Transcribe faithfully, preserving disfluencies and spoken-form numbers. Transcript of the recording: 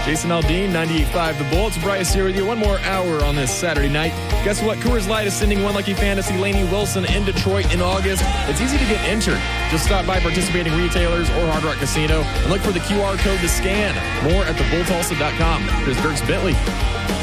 Jason Aldean, ninety-eight point five The Bull. It's Bryce here with you. One more hour on this Saturday night. Guess what? Coors Light is sending one lucky fantasy, Lainey Wilson, in Detroit in August. It's easy to get entered. Just stop by participating retailers or Hard Rock Casino and look for the Q R code to scan. More at the bull tulsa dot com. Here's Dirks Bentley.